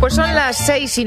Pues son las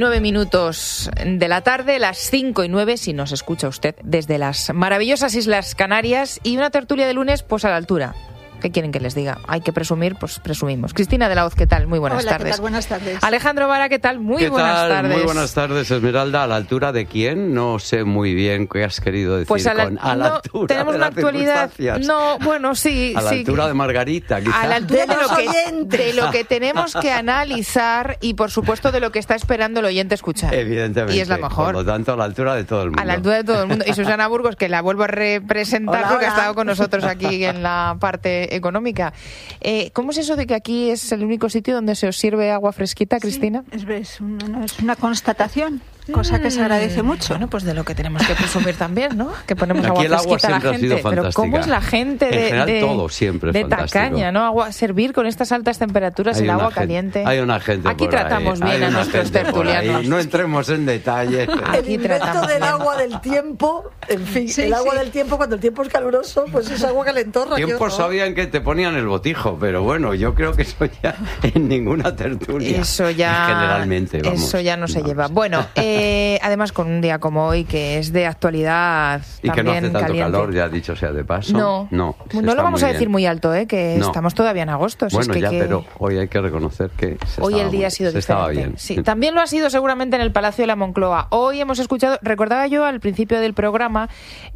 6:09 de la tarde, las 5:09 si nos escucha usted desde las maravillosas Islas Canarias, y una tertulia de lunes pues a la altura. ¿Qué quieren que les diga? Hay que presumir, pues presumimos. Cristina de la Hoz, ¿qué tal? Muy buenas tardes. ¿Qué tal? Buenas tardes. Alejandro Vara, ¿qué tal? Muy buenas tardes. Muy buenas tardes, Esmeralda. ¿A la altura de quién? No sé muy bien qué has querido decir pues a la altura tenemos de la actualidad. No, bueno, sí. A la altura de Margarita, quizás. A la altura de lo que tenemos que analizar y, por supuesto, de lo que está esperando el oyente escuchar. Evidentemente. Y es la mejor. Por lo tanto, a la altura de todo el mundo. A la altura de todo el mundo. Y Susana Burgos, que la vuelvo a representar porque ha estado con nosotros aquí en la parte económica. ¿Cómo es eso de que aquí es el único sitio donde se os sirve agua fresquita, Cristina? Sí, es una constatación, cosa que se agradece mucho. Bueno, pues de lo que tenemos que presumir también, ¿no? Que ponemos aquí agua fresquita a la gente. Pero ¿cómo es la gente todo siempre de tacaña, ¿no? Servir con estas altas temperaturas el agua caliente. Hay una gente aquí por tratamos ahí, bien a nuestros tertulianos. No entremos en detalles. El invento del agua del tiempo, en fin, el agua del tiempo, cuando el tiempo es caluroso, pues es agua calentorra. Tiempos sabían que te ponían el botijo, pero bueno, yo creo que eso ya en ninguna tertulia. Eso ya generalmente, vamos. Eso ya no se lleva. Bueno, además con un día como hoy que es de actualidad y que no hace tanto caliente. Calor, ya dicho sea de paso. No lo vamos a decir muy alto, que estamos todavía en agosto. Bueno, es pero hoy hay que reconocer que hoy el día ha sido diferente. Estaba bien. Sí, también lo ha sido seguramente en el Palacio de la Moncloa. Hoy hemos escuchado, recordaba yo al principio del programa,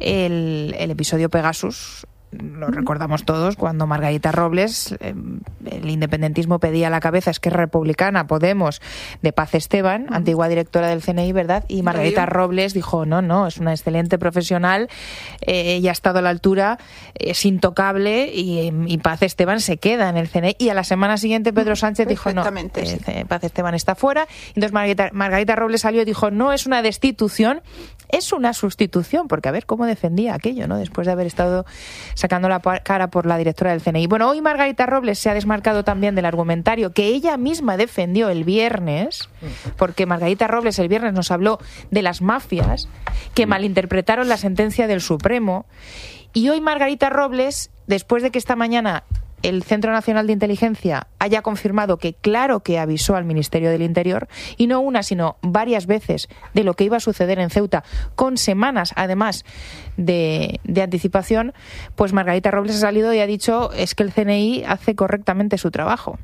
el episodio Pegasus. Lo recordamos todos cuando Margarita Robles, el independentismo pedía a la cabeza Esquerra Republicana, Podemos, de Paz Esteban, antigua directora del CNI, ¿verdad? Y Margarita Robles dijo, no, es una excelente profesional, ella ha estado a la altura, es intocable, y Paz Esteban se queda en el CNI. Y a la semana siguiente Pedro Sánchez dijo, no, Paz Esteban está fuera. Entonces Margarita Robles salió y dijo, no es una destitución, es una sustitución, porque a ver cómo defendía aquello, ¿no? Después de haber estado sacando la cara por la directora del CNI. Bueno, hoy Margarita Robles se ha desmarcado también del argumentario que ella misma defendió el viernes, porque Margarita Robles el viernes nos habló de las mafias que malinterpretaron la sentencia del Supremo, y hoy Margarita Robles, después de que esta mañana el Centro Nacional de Inteligencia haya confirmado que claro que avisó al Ministerio del Interior, y no una sino varias veces, de lo que iba a suceder en Ceuta, con semanas además de anticipación, pues Margarita Robles ha salido y ha dicho es que el CNI hace correctamente su trabajo.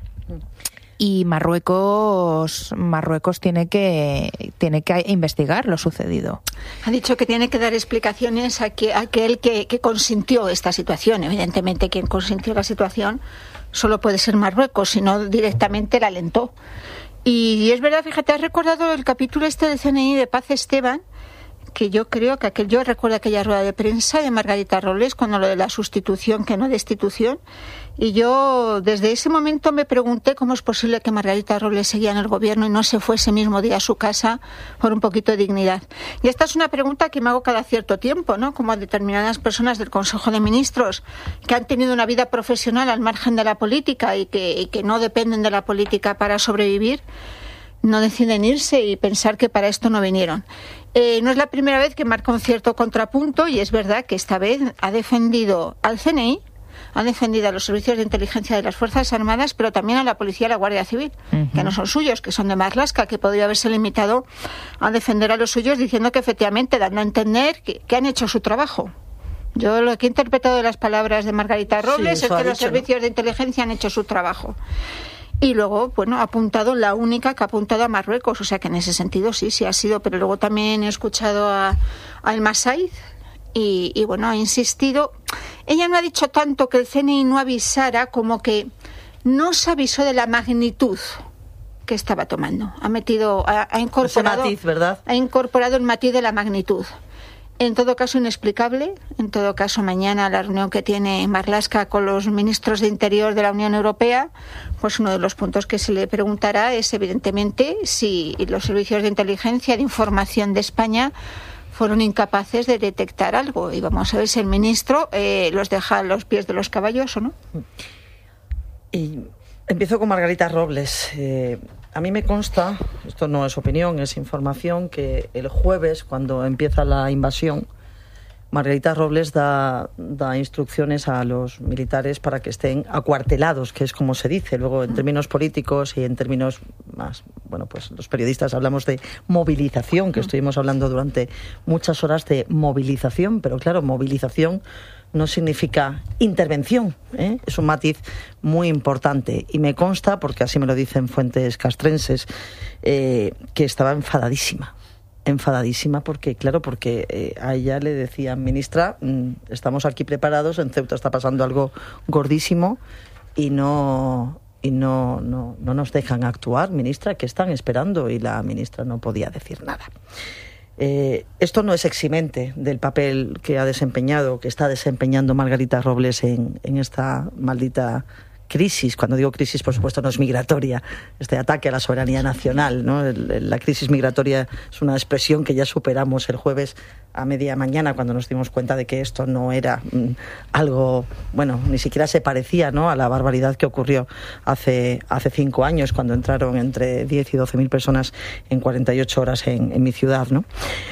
Y Marruecos tiene que investigar lo sucedido. Ha dicho que tiene que dar explicaciones a aquel que consintió esta situación. Evidentemente, quien consintió la situación solo puede ser Marruecos, si no directamente la alentó. Y es verdad, fíjate, has recordado el capítulo del CNI de Paz Esteban, que yo creo que yo recuerdo aquella rueda de prensa de Margarita Robles cuando lo de la sustitución, que no destitución, y yo desde ese momento me pregunté cómo es posible que Margarita Robles seguía en el gobierno y no se fue ese mismo día a su casa por un poquito de dignidad. Y esta es una pregunta que me hago cada cierto tiempo, ¿no? Como a determinadas personas del Consejo de Ministros que han tenido una vida profesional al margen de la política y que no dependen de la política para sobrevivir, no deciden irse y pensar que para esto no vinieron. No es la primera vez que marca un cierto contrapunto, y es verdad que esta vez ha defendido al CNI, ha defendido a los servicios de inteligencia de las Fuerzas Armadas, pero también a la Policía y a la Guardia Civil, que no son suyos, que son de Marlaska, que podría haberse limitado a defender a los suyos diciendo que efectivamente, dando a entender que han hecho su trabajo. Yo lo que he interpretado de las palabras de Margarita Robles es que los servicios de inteligencia han hecho su trabajo. Y luego, ha apuntado la única que ha apuntado a Marruecos, o sea que en ese sentido sí ha sido, pero luego también he escuchado a Alma Said y ha insistido. Ella no ha dicho tanto que el CNI no avisara como que no se avisó de la magnitud que estaba tomando. Ha incorporado ese matiz, ¿verdad? Ha incorporado el matiz de la magnitud. En todo caso, inexplicable. En todo caso, mañana la reunión que tiene Marlaska con los ministros de Interior de la Unión Europea, pues uno de los puntos que se le preguntará es, evidentemente, si los servicios de inteligencia de información de España fueron incapaces de detectar algo. Y vamos a ver si el ministro los deja a los pies de los caballos o no. Y empiezo con Margarita Robles. A mí me consta, esto no es opinión, es información, que el jueves, cuando empieza la invasión, Margarita Robles da instrucciones a los militares para que estén acuartelados, que es como se dice. Luego, en términos políticos y en términos más bueno, pues los periodistas hablamos de movilización, que estuvimos hablando durante muchas horas de movilización, pero claro, movilización no significa intervención, ¿eh? Es un matiz muy importante y me consta, porque así me lo dicen fuentes castrenses, que estaba enfadadísima porque a ella le decían: ministra, estamos aquí preparados, en Ceuta está pasando algo gordísimo y no nos dejan actuar, ministra, ¿qué están esperando? Y la ministra no podía decir nada. Esto no es eximente del papel que ha desempeñado, que está desempeñando Margarita Robles en esta maldita crisis. Cuando digo crisis, por supuesto, no es migratoria, este ataque a la soberanía nacional, ¿no? La crisis migratoria es una expresión que ya superamos el jueves a media mañana, cuando nos dimos cuenta de que esto no era algo, bueno, ni siquiera se parecía, ¿no?, a la barbaridad que ocurrió hace 5 años, cuando entraron entre 10 y 12.000 personas en 48 horas en mi ciudad, ¿no?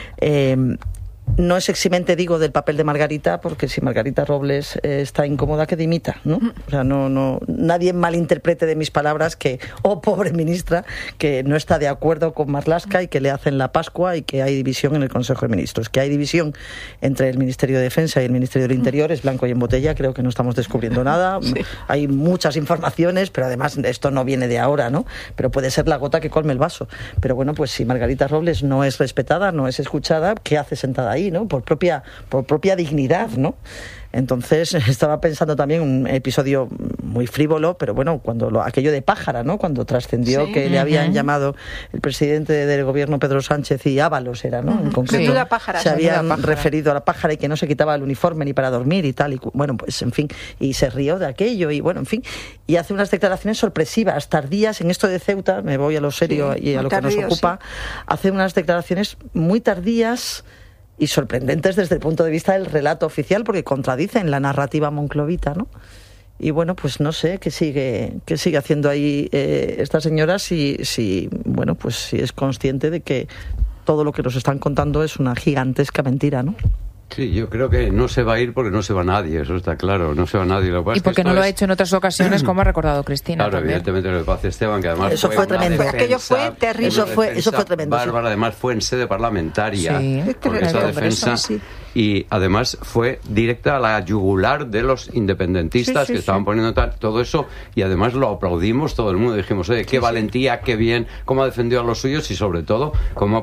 No es eximente, digo, del papel de Margarita, porque si Margarita Robles está incómoda, que dimita, ¿no? O sea, no nadie malinterprete de mis palabras que, pobre ministra, que no está de acuerdo con Marlaska y que le hacen la Pascua y que hay división en el Consejo de Ministros. Que hay división entre el Ministerio de Defensa y el Ministerio del Interior es blanco y en botella, creo que no estamos descubriendo nada. Sí. Hay muchas informaciones, pero además esto no viene de ahora, ¿no? Pero puede ser la gota que colme el vaso. Pero bueno, pues si Margarita Robles no es respetada, no es escuchada, ¿qué hace sentada ahí, ¿no? Por propia dignidad, ¿no? Entonces estaba pensando también un episodio muy frívolo, pero bueno, cuando aquello de Pájara, ¿no? Cuando trascendió, sí, que le habían llamado el presidente del gobierno, Pedro Sánchez, y Ábalos era, ¿no? En concreto, Pájara, se habían referido a la Pájara y que no se quitaba el uniforme ni para dormir y tal, y bueno, pues en fin, y se rió de aquello y bueno, en fin, y hace unas declaraciones sorpresivas, tardías, en esto de Ceuta, me voy a lo serio, sí, y a lo que nos ocupa, sí. Hace unas declaraciones muy tardías y sorprendentes desde el punto de vista del relato oficial, porque contradicen la narrativa monclovita, ¿no? Y bueno, pues no sé qué sigue haciendo ahí esta señora, si bueno, pues si es consciente de que todo lo que nos están contando es una gigantesca mentira, ¿no? Sí, yo creo que no se va a ir porque no se va nadie, eso está claro, no se va nadie. Lo que pasa y porque no lo ha hecho en otras ocasiones, como ha recordado Cristina. Claro, también. Evidentemente lo de Paz Esteban, que además eso fue tremendo. Aquello fue terrible. Eso fue tremendo. Bárbara, además fue en sede parlamentaria, sí, porque esa defensa, sí. Y además fue directa a la yugular de los independentistas, sí, que estaban poniendo todo eso, y además lo aplaudimos todo el mundo, dijimos, qué valentía, qué bien, cómo ha defendido a los suyos y sobre todo cómo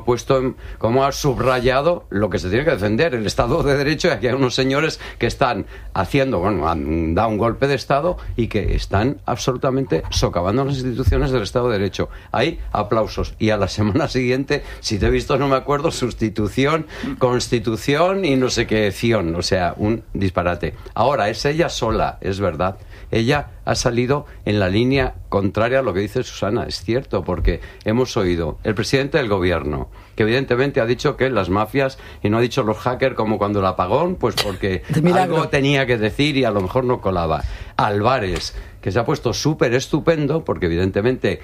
ha subrayado lo que se tiene que defender, el Estado de Derecho, y aquí hay unos señores que están haciendo, bueno, han dado un golpe de Estado y que están absolutamente socavando las instituciones del Estado de Derecho. Hay aplausos. Y a la semana siguiente, si te he visto no me acuerdo, sustitución, constitución y no sé qué ción, o sea, un disparate. Ahora, es ella sola, es verdad. Ella ha salido en la línea contraria a lo que dice Susana, es cierto, porque hemos oído el presidente del gobierno, que evidentemente ha dicho que las mafias, y no ha dicho los hackers como cuando el apagón, pues porque algo tenía que decir y a lo mejor no colaba. Álvarez, que se ha puesto súper estupendo, porque evidentemente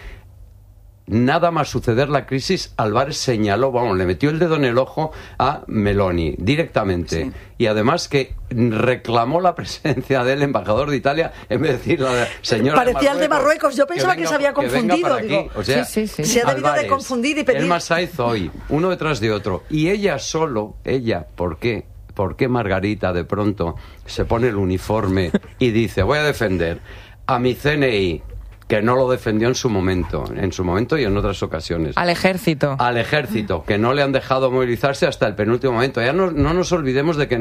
nada más suceder la crisis, Álvarez señaló, le metió el dedo en el ojo a Meloni directamente, sí. Y además que reclamó la presencia del embajador de Italia en vez de decir la señora parecía el de Marruecos, yo pensaba que se había confundido, digo, o sea, sí. Se ha debido de confundir y pedir el Masaiz hoy, uno detrás de otro, y ella solo, ¿por qué? ¿Por qué Margarita de pronto se pone el uniforme y dice, voy a defender a mi CNI, que no lo defendió en su momento y en otras ocasiones? Al ejército, que no le han dejado movilizarse hasta el penúltimo momento. Ya no nos olvidemos de que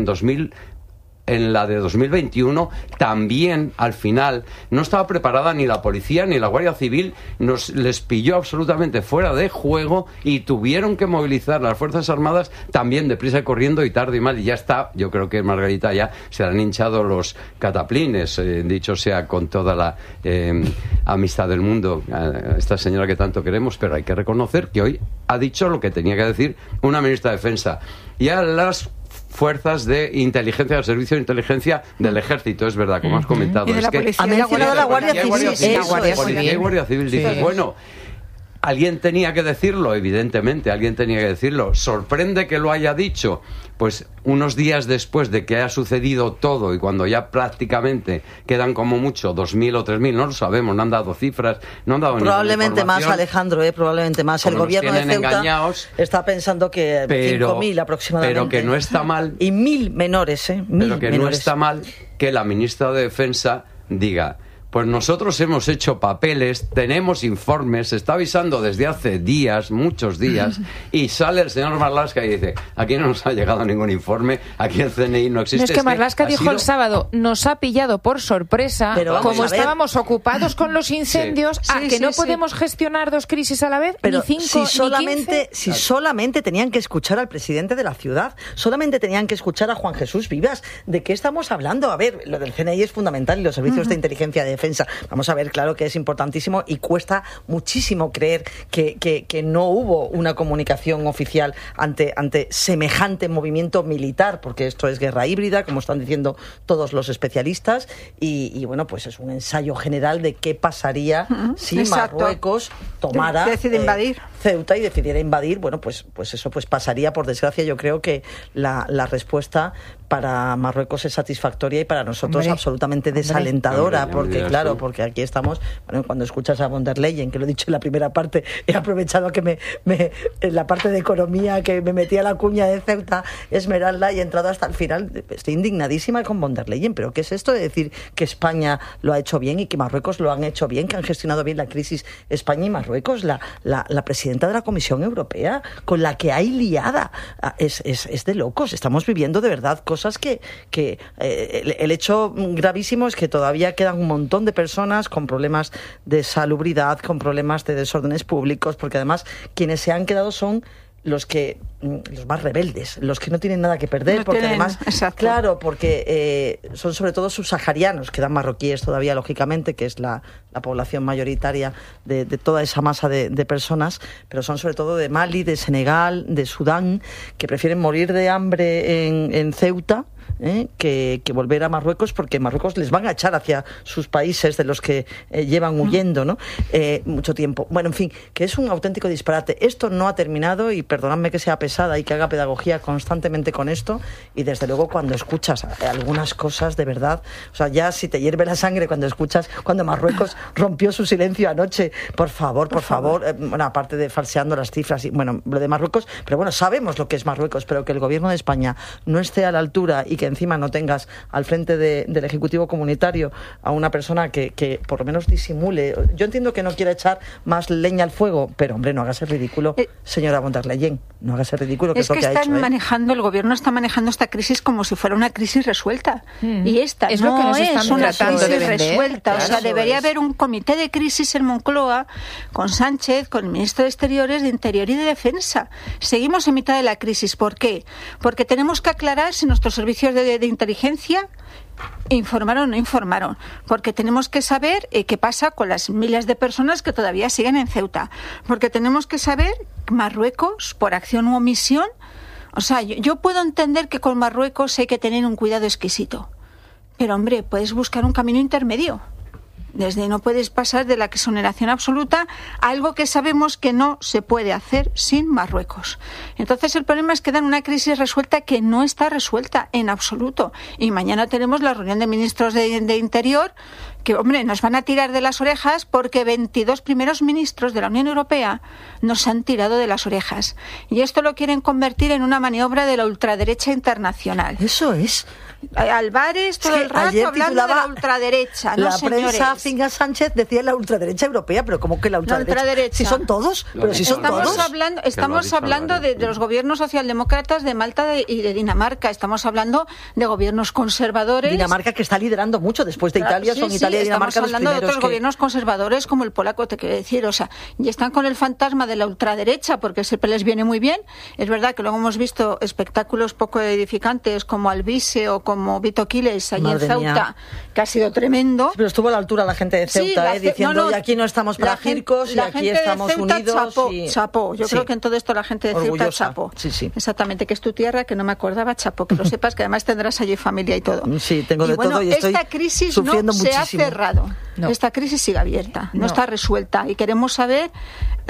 en la de 2021 también al final no estaba preparada ni la policía ni la Guardia Civil, les pilló absolutamente fuera de juego y tuvieron que movilizar las Fuerzas Armadas también deprisa y corriendo y tarde y mal, y ya está. Yo creo que Margarita ya se le han hinchado los cataplines, dicho sea con toda la amistad del mundo a esta señora que tanto queremos, pero hay que reconocer que hoy ha dicho lo que tenía que decir una ministra de Defensa. Y a las fuerzas de inteligencia, del servicio de inteligencia del ejército, es verdad, como has comentado. Y de la policía, ha mencionado la Guardia Civil. Policía y Guardia Civil. Dices, bueno, Alguien tenía que decirlo, evidentemente, alguien tenía que decirlo. ¿Sorprende que lo haya dicho? Pues unos días después de que ha sucedido todo y cuando ya prácticamente quedan como mucho 2.000 o 3.000, no lo sabemos, no han dado cifras, no han dado probablemente más, Alejandro, probablemente más. El gobierno de Ceuta está pensando que 5.000 aproximadamente. Pero que no está mal. Y 1.000 menores, Pero que no está mal que la ministra de Defensa diga: pues nosotros hemos hecho papeles, tenemos informes, se está avisando desde hace días, muchos días, y sale el señor Marlaska y dice: aquí no nos ha llegado ningún informe, aquí el CNI no existe. No, es que Marlaska dijo el sábado: nos ha pillado por sorpresa, pero como estábamos ocupados con los incendios, no podemos gestionar 2 crisis a la vez, pero ni 5 ni 15. Si solamente tenían que escuchar al presidente de la ciudad, solamente tenían que escuchar a Juan Jesús Vivas. ¿De qué estamos hablando? A ver, lo del CNI es fundamental y los servicios de inteligencia de defensa. Vamos a ver, claro que es importantísimo y cuesta muchísimo creer que no hubo una comunicación oficial ante semejante movimiento militar, porque esto es guerra híbrida, como están diciendo todos los especialistas, y bueno, pues es un ensayo general de qué pasaría si Marruecos tomara Ceuta y decidiera invadir. Bueno, pues eso pasaría. Por desgracia, yo creo que la respuesta para Marruecos es satisfactoria y para nosotros absolutamente desalentadora, porque claro, porque aquí estamos, bueno, cuando escuchas a von der Leyen, que lo he dicho en la primera parte, he aprovechado que en la parte de economía, que me metía la cuña de Ceuta, Esmeralda, y he entrado hasta el final. Estoy indignadísima con von der Leyen, pero ¿qué es esto de decir que España lo ha hecho bien y que Marruecos lo han hecho bien, que han gestionado bien la crisis España y Marruecos? La presidenta de la Comisión Europea, con la que hay liada, es de locos. Estamos viviendo de verdad cosas que el hecho gravísimo es que todavía quedan un montón de personas con problemas de salubridad, con problemas de desórdenes públicos, porque además quienes se han quedado son los más rebeldes, los que no tienen nada que perder, porque además, claro, porque son sobre todo subsaharianos, quedan marroquíes todavía, lógicamente, que es la población mayoritaria de toda esa masa de personas, pero son sobre todo de Mali, de Senegal, de Sudán, que prefieren morir de hambre en Ceuta que volver a Marruecos, porque Marruecos les van a echar hacia sus países de los que llevan huyendo, ¿no? Mucho tiempo. Bueno, en fin, que es un auténtico disparate. Esto no ha terminado y perdonadme que sea pesada y que haga pedagogía constantemente con esto, y desde luego cuando escuchas algunas cosas de verdad, o sea, ya si te hierve la sangre cuando escuchas cuando Marruecos rompió su silencio anoche, por favor, bueno, aparte de falseando las cifras y bueno, lo de Marruecos, pero bueno, sabemos lo que es Marruecos, pero que el gobierno de España no esté a la altura y que encima no tengas al frente del Ejecutivo Comunitario a una persona que por lo menos disimule. Yo entiendo que no quiera echar más leña al fuego, pero hombre, no hagas el ridículo, señora von der Leyen, no hagas el ridículo, que es lo que ha hecho. El gobierno está manejando esta crisis como si fuera una crisis resuelta, y esta es no lo que nos están es una crisis de resuelta. Claro, o sea, debería haber un comité de crisis en Moncloa con Sánchez, con el ministro de Exteriores, de Interior y de Defensa. Seguimos en mitad de la crisis. ¿Por qué? Porque tenemos que aclarar si nuestros servicios de inteligencia informaron o no informaron, porque tenemos que saber qué pasa con las miles de personas que todavía siguen en Ceuta, porque tenemos que saber Marruecos, por acción u omisión, o sea, yo puedo entender que con Marruecos hay que tener un cuidado exquisito, pero hombre, puedes buscar un camino intermedio. No puedes pasar de la exoneración absoluta a algo que sabemos que no se puede hacer sin Marruecos. Entonces el problema es que dan una crisis resuelta que no está resuelta en absoluto. Y mañana tenemos la reunión de ministros de Interior que, hombre, nos van a tirar de las orejas porque 22 primeros ministros de la Unión Europea nos han tirado de las orejas. Y esto lo quieren convertir en una maniobra de la ultraderecha internacional. Eso es. Álvarez todo el rato hablando de la ultraderecha. La prensa Finga Sánchez decía la ultraderecha europea, pero ¿cómo que la ultraderecha? Si son todos, pero si son todos. Estamos hablando de los gobiernos socialdemócratas de Malta y de Dinamarca. Estamos hablando de gobiernos conservadores. Dinamarca, que está liderando mucho después de Italia, son Italia y Dinamarca los primeros. Estamos hablando de otros gobiernos conservadores como el polaco, te quiero decir, o sea, y están con el fantasma de la ultraderecha porque siempre les viene muy bien. Es verdad que luego hemos visto espectáculos poco edificantes como Alvise o como Vito Quiles allí en Ceuta, que ha sido tremendo. Sí, pero estuvo a la altura la gente de Ceuta, diciendo, y aquí no estamos para circos, y aquí estamos unidos. Chapó. Yo creo que en todo esto la gente de Ceuta chapó. Sí. Exactamente, que es tu tierra, que no me acordaba, chapó. Que lo sepas, que además tendrás allí familia y todo. Sí, tengo de todo y estoy esta crisis sufriendo no muchísimo. Se ha cerrado. No. Esta crisis sigue abierta, no está resuelta. Y queremos saber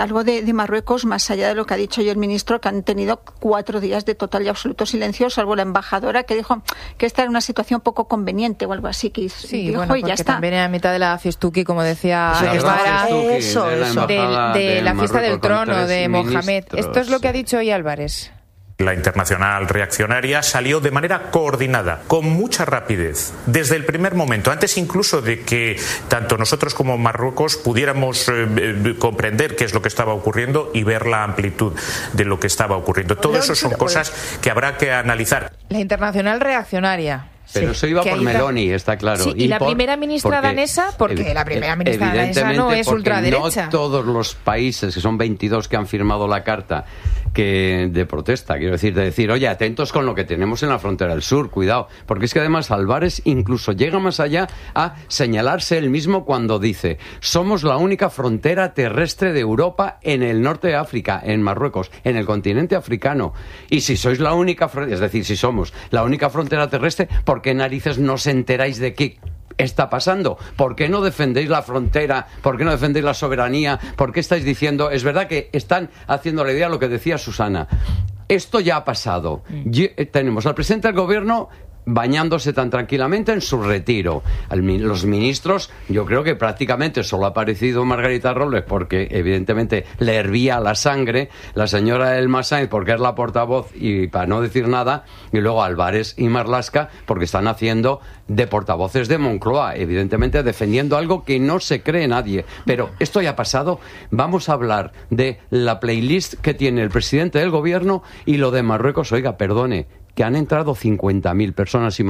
algo de Marruecos, más allá de lo que ha dicho hoy el ministro, que han tenido 4 días de total y absoluto silencio, salvo la embajadora que dijo que esta era una situación poco conveniente o algo así, que dijo, bueno, y ya está. También en mitad de la fiestuki, como decía Guevara, de la fiesta del trono de Mohamed. Esto es lo que ha dicho hoy Álvarez. La Internacional Reaccionaria salió de manera coordinada, con mucha rapidez, desde el primer momento, antes incluso de que tanto nosotros como Marruecos pudiéramos comprender qué es lo que estaba ocurriendo y ver la amplitud de lo que estaba ocurriendo. Todo eso son cosas que habrá que analizar. La Internacional Reaccionaria. Pero eso iba por Meloni, está claro. Sí, y la primera ministra danesa, porque la primera ministra danesa no es ultraderecha. No todos los países, que son 22 que han firmado la carta de protesta, quiero decir, de decir, oye, atentos con lo que tenemos en la frontera del sur, cuidado, porque es que además Álvarez incluso llega más allá a señalarse él mismo cuando dice, somos la única frontera terrestre de Europa en el norte de África, en Marruecos, en el continente africano, y si sois la única, es decir, si somos la única frontera terrestre, ¿por qué narices no os enteráis de qué está pasando? ¿Por qué no defendéis la frontera? ¿Por qué no defendéis la soberanía? ¿Por qué estáis diciendo? Es verdad que están haciendo la idea lo que decía Susana. Esto ya ha pasado. Tenemos al presidente del gobierno bañándose tan tranquilamente en su retiro. Los ministros, yo creo que prácticamente solo ha aparecido Margarita Robles porque evidentemente le hervía la sangre, la señora Elma Sainz porque es la portavoz y para no decir nada, y luego Álvarez y Marlaska porque están haciendo de portavoces de Moncloa, evidentemente defendiendo algo que no se cree nadie. Pero esto ya ha pasado. Vamos a hablar de la playlist que tiene el presidente del gobierno y lo de Marruecos. Oiga, perdone, que han entrado 50.000 personas y